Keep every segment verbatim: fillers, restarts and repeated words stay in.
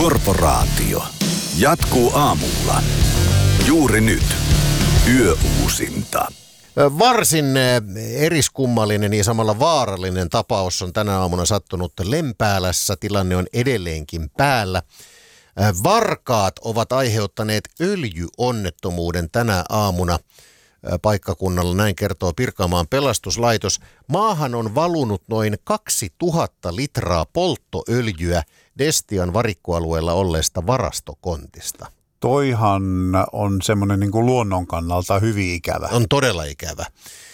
Korporaatio. Jatkuu aamulla. Juuri nyt. Yöuusinta. Varsin eriskummallinen ja samalla vaarallinen tapaus on tänä aamuna sattunut Lempäälässä. Tilanne on edelleenkin päällä. Varkaat ovat aiheuttaneet öljyonnettomuuden tänä aamuna paikkakunnalla, näin kertoo Pirkanmaan pelastuslaitos. Maahan on valunut noin kaksituhatta litraa polttoöljyä Destian varikkoalueella olleesta varastokontista. Toihan on semmoinen niin kuin luonnon kannalta hyvin ikävä. On todella ikävä.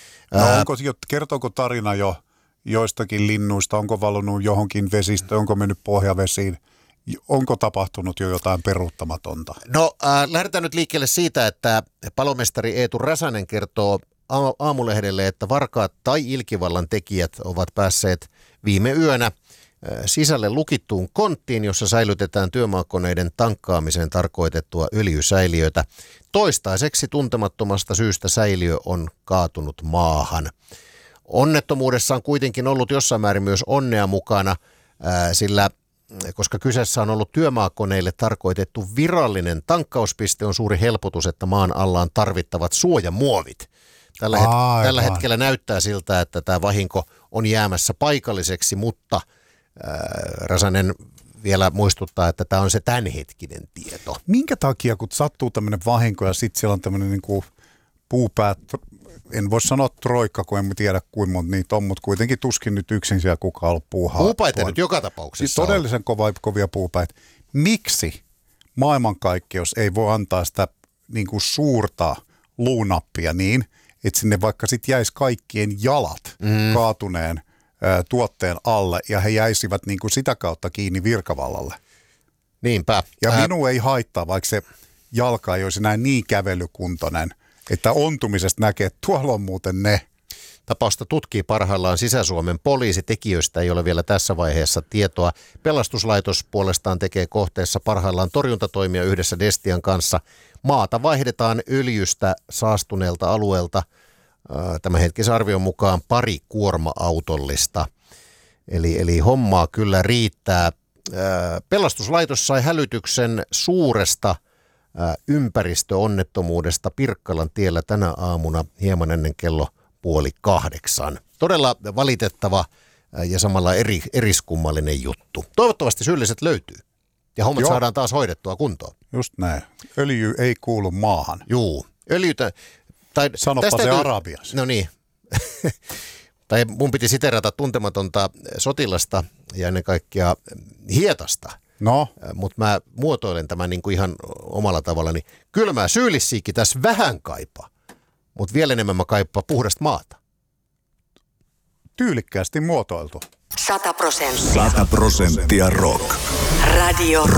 No onko, kertooko tarina jo joistakin linnuista, onko valunut johonkin vesistä, onko mennyt pohjavesiin? Onko tapahtunut jo jotain peruuttamatonta? No äh, lähdetään nyt liikkeelle siitä, että palomestari Eetu Räsänen kertoo Aamulehdelle, että varkaat tai ilkivallan tekijät ovat päässeet viime yönä äh, sisälle lukittuun konttiin, jossa säilytetään työmaakoneiden tankkaamiseen tarkoitettua öljysäiliötä. Toistaiseksi tuntemattomasta syystä säiliö on kaatunut maahan. Onnettomuudessa on kuitenkin ollut jossain määrin myös onnea mukana, äh, sillä koska kyseessä on ollut työmaakoneille tarkoitettu virallinen tankkauspiste, on suuri helpotus, että maan alla on tarvittavat suojamuovit. Tällä, het- tällä hetkellä näyttää siltä, että tämä vahinko on jäämässä paikalliseksi, mutta äh, Räsänen vielä muistuttaa, että tämä on se tämänhetkinen tieto. Minkä takia, kun sattuu tämmöinen vahinko ja sitten siellä on tämmöinen niin kuin puupäät, en voi sanoa troikka, kun en tiedä kuinka monta niitä on, mutta kuitenkin tuskin nyt yksin siellä kukaan ollut puuhaa. Puupäitä nyt joka tapauksessa todellisen kova, kovia puupäitä. Miksi maailmankaikkeus ei voi antaa sitä niin kuin suurta luunappia niin, että sinne vaikka sitten jäisi kaikkien jalat mm. kaatuneen ä, tuotteen alle ja he jäisivät niin kuin sitä kautta kiinni virkavallalle? Niinpä. Ja Ää... minua ei haittaa, vaikka se jalka ei olisi näin niin kävelykuntoinen, että ontumisesta näkee, että tuolla on muuten ne. Tapausta tutkii parhaillaan Sisä-Suomen poliisi. Tekijöistä ei ole vielä tässä vaiheessa tietoa. Pelastuslaitos puolestaan tekee kohteessa parhaillaan torjuntatoimia yhdessä Destian kanssa. Maata vaihdetaan öljystä saastuneelta alueelta tämän hetkisen arvion mukaan pari kuorma-autollista. Eli, eli hommaa kyllä riittää. Pelastuslaitos sai hälytyksen suuresta ympäristöonnettomuudesta Pirkkalan tiellä tänä aamuna hieman ennen kello puoli kahdeksan. Todella valitettava ja samalla eri, eriskummallinen juttu. Toivottavasti syylliset löytyy ja hommat Joo. saadaan taas hoidettua kuntoon. Just näin. Öljy ei kuulu maahan. Juu. Öljytä... Tai Sanoppa se tästä, arabiassa. No niin. Tai mun piti siterata tuntematonta sotilasta ja ennen kaikkea Hietasta. No. Mutta mä muotoilen tämän niin kuin ihan omalla tavallani. Kyllä mä syyllissiikin tässä vähän kaipaa, mutta vielä enemmän mä kaipaa puhdasta maata. Tyylikkäästi muotoiltu. Sata prosenttia. Sata prosenttia rock. Radio